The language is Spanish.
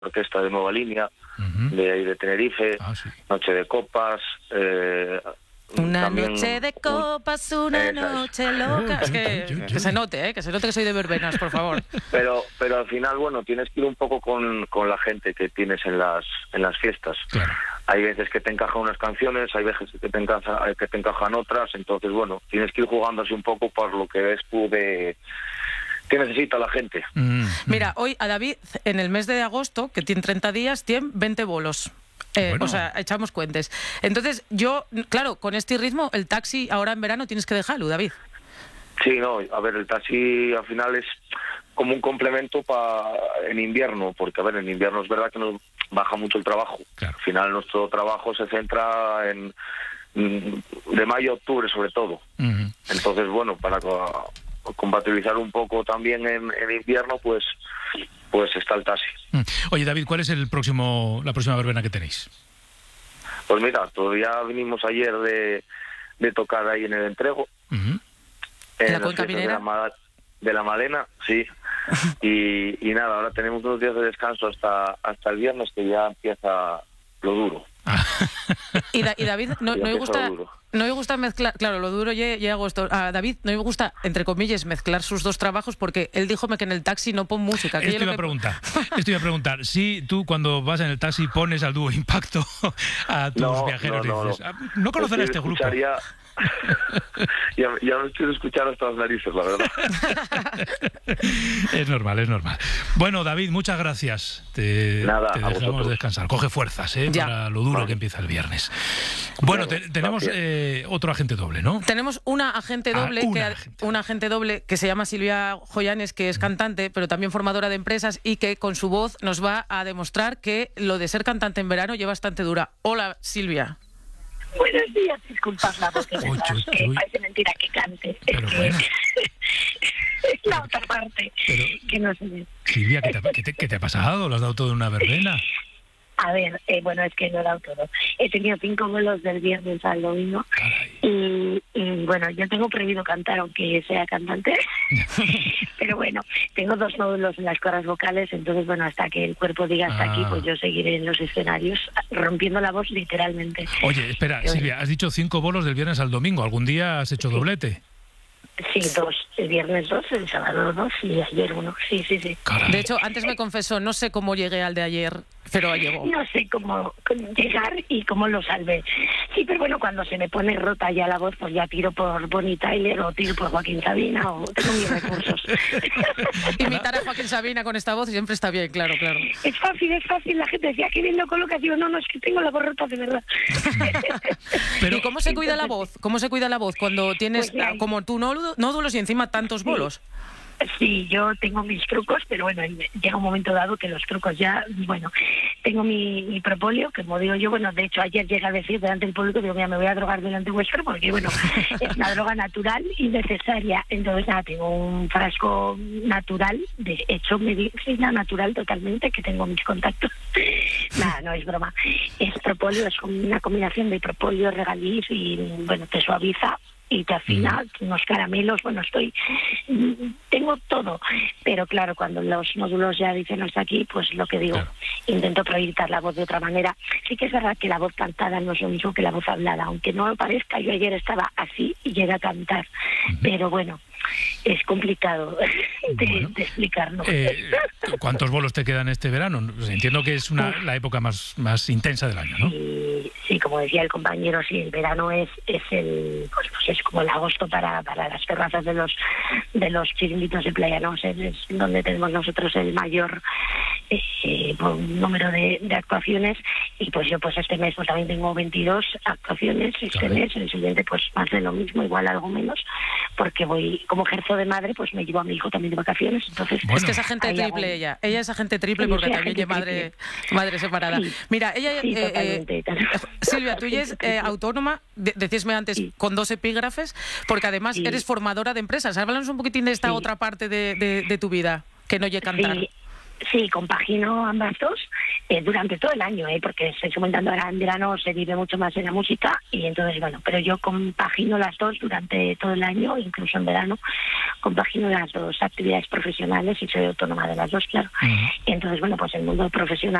orquesta de Nueva Línea, de ahí de Tenerife, Sí. Noche de Copas. Una también, noche de copas, una noche loca. Es que se note, que soy de verbenas, por favor. Pero al final, bueno, tienes que ir un poco con la gente que tienes en las fiestas. Claro. Hay veces que te encajan unas canciones, hay veces que te encajan otras, entonces, bueno, tienes que ir jugándose un poco por lo que ves tú de qué necesita la gente. Mira, hoy a David, en el mes de agosto, que tiene 30 días, tiene 20 bolos. Bueno. O sea, echamos cuentes. Entonces, yo, claro, con este ritmo, el taxi ahora en verano tienes que dejarlo, David. Sí, no, a ver, el taxi al final es como un complemento en invierno, porque, a ver, en invierno es verdad que nos baja mucho el trabajo. Claro. Al final nuestro trabajo se centra de mayo a octubre, sobre todo. Entonces, bueno, para compatibilizar un poco también en invierno, pues está el taxi. Oye, David, ¿cuál es la próxima verbena que tenéis? Pues mira, todavía vinimos ayer de tocar ahí en el Entrego. ¿En la Cuenca Minera? De la Malena, sí. y nada, ahora tenemos unos días de descanso hasta el viernes, que ya empieza lo duro. Y David, no me gusta mezclar, claro, lo duro ya agosto. A David no me gusta, entre comillas, mezclar sus dos trabajos, porque él díjome que en el taxi no pon música. Esto iba a preguntar. Si tú cuando vas en el taxi pones al dúo Impacto a tus viajeros, dices, no conocerá este grupo. Ya no quiero escuchar hasta las narices, la verdad. Es normal. Bueno, David, muchas gracias. Te dejamos descansar. Coge fuerzas para lo duro que empieza el viernes. Bueno, tenemos otro agente doble, ¿no? Tenemos una agente doble que se llama Silvia Joyanes, que es cantante, pero también formadora de empresas, y que con su voz nos va a demostrar que lo de ser cantante en verano lleva bastante dura. Hola, Silvia. Buenos días, disculpad la voz, que parece mentira que cante. Pero bueno. Es la otra parte que no se ve. Silvia, ¿qué te ha pasado? ¿Lo has dado todo en una verbena? A ver, bueno, es que no he dado todo. He tenido 5 vuelos del viernes al domingo. Y bueno, yo tengo prohibido cantar, aunque sea cantante. Pero bueno, tengo 2 nódulos en las cuerdas vocales, entonces bueno, hasta que el cuerpo diga hasta aquí, pues yo seguiré en los escenarios rompiendo la voz literalmente. Oye, espera, Silvia, has dicho 5 bolos del viernes al domingo. ¿Algún día has hecho doblete? Sí, 2. El viernes 2, el sábado 2 y ayer 1. Sí. De hecho, antes me confesó, no sé cómo llegué al de ayer, pero llegó. No sé cómo llegar y cómo lo salvé. Sí, pero bueno, cuando se me pone rota ya la voz, pues ya tiro por Bonnie Tyler o tiro por Joaquín Sabina, o tengo mis recursos. Imitar a Joaquín Sabina con esta voz siempre está bien, claro. Es fácil. La gente decía, qué bien lo colocas. Digo, no, es que tengo la voz rota de verdad. Pero ¿y cómo se cuida la voz? ¿Cómo se cuida la voz cuando tienes como tú nódulos y encima tantos bolos? Sí, yo tengo mis trucos, pero bueno, llega un momento dado que los trucos ya, bueno, tengo mi propóleo, que como digo yo, bueno, de hecho ayer llegué a decir delante del público, digo, mira, me voy a drogar delante vuestro, porque bueno, es una droga natural y necesaria. Entonces nada, tengo un frasco natural, de hecho medicina natural totalmente, que tengo mis contactos. Nada, no es broma. Es propóleo, es una combinación de propóleo, regaliz y bueno, te suaviza y te afina, unos caramelos, bueno, tengo todo, pero claro, cuando los nódulos ya dicen hasta aquí, pues lo que digo, intento proyectar la voz de otra manera. Sí que es verdad que la voz cantada no es lo mismo que la voz hablada, aunque no lo parezca, yo ayer estaba así y llegué a cantar, pero bueno, es complicado de explicarlo. ¿Cuántos bolos te quedan este verano? Entiendo que es la época más intensa del año, ¿no? Sí, como decía el compañero, sí, el verano es como el agosto para las terrazas de los chiringuitos de playa, ¿no? Es donde tenemos nosotros el mayor número de actuaciones, y pues yo pues este mes pues también tengo 22 actuaciones mes, el siguiente pues más de lo mismo, igual algo menos, porque voy, como ejerzo de madre, pues me llevo a mi hijo también de vacaciones, entonces... Bueno. Es que es agente triple ella es agente triple porque también es madre separada. Sí. Mira, ella... Silvia, tú ya es autónoma, decísme antes, con 2 epígrafes, porque además eres formadora de empresas. Háblanos un poquitín de esta otra parte de tu vida, que no llegue a cantar. Sí, compagino ambas dos durante todo el año, porque estoy comentando ahora en verano se vive mucho más en la música y entonces, bueno, pero yo compagino las dos durante todo el año, incluso en verano, compagino las dos actividades profesionales y soy autónoma de las dos, claro. Y entonces, bueno, pues el mundo profesional